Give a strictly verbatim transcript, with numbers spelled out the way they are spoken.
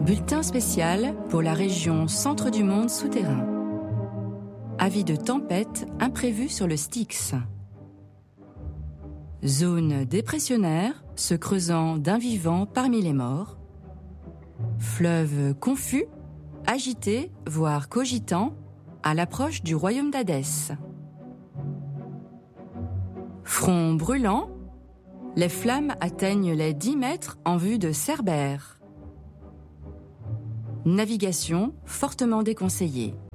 Bulletin spécial pour la région centre du monde souterrain. Avis de tempête imprévu sur le Styx. Zone dépressionnaire se creusant d'un vivant parmi les morts. Fleuve confus, agité, voire cogitant, à l'approche du royaume d'Hadès. Front brûlant, les flammes atteignent les dix mètres en vue de Cerbère. Navigation fortement déconseillée.